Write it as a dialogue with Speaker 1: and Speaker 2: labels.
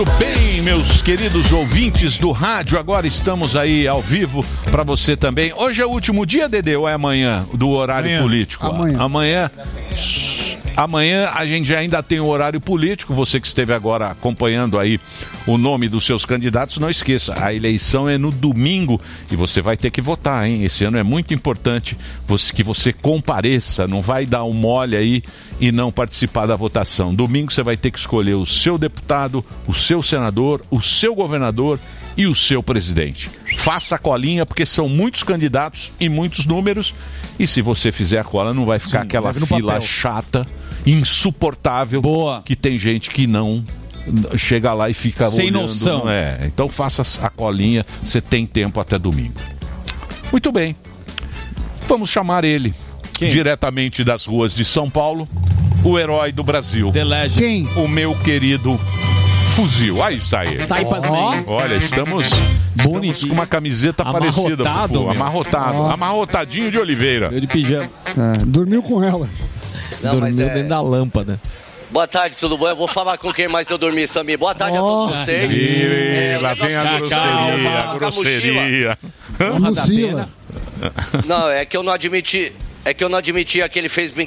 Speaker 1: Muito bem, meus queridos ouvintes do rádio, agora estamos aí ao vivo para você também. Hoje é o último dia, Dedê, ou é amanhã, do horário político? Amanhã a gente ainda tem o horário político. Você que esteve agora acompanhando aí o nome dos seus candidatos, não esqueça, a eleição é no domingo e você vai ter que votar, hein? Esse ano é muito importante que você compareça, não vai dar um mole aí e não participar da votação. Domingo você vai ter que escolher o seu deputado, o seu senador, o seu governador e o seu presidente. Faça a colinha, porque são muitos candidatos e muitos números, e se você fizer a cola não vai ficar aquela fila chata, insuportável. Boa. Que tem gente que não chega lá e fica
Speaker 2: sem
Speaker 1: olhando,
Speaker 2: noção.
Speaker 1: Então faça a colinha, você tem tempo até domingo. Muito bem, vamos chamar ele. Quem? Diretamente das ruas de São Paulo, o herói do Brasil.
Speaker 2: The Legend.
Speaker 3: Quem?
Speaker 1: O meu querido Fuzil. Aí está ele.
Speaker 2: Taipas Man.
Speaker 1: Olha, estamos com uma camiseta parecida. Amarrotadinho de Oliveira.
Speaker 2: Eu de pijama.
Speaker 3: Dormiu com ela.
Speaker 2: Dormiu dentro da lâmpada.
Speaker 4: Boa tarde, tudo bom? Eu vou falar com quem mais eu dormi, Samir. Boa tarde a todos vocês.
Speaker 1: Lá vem a grosseria.
Speaker 3: Lucila.
Speaker 4: Não, é que eu não admiti que ele fez brincadeira.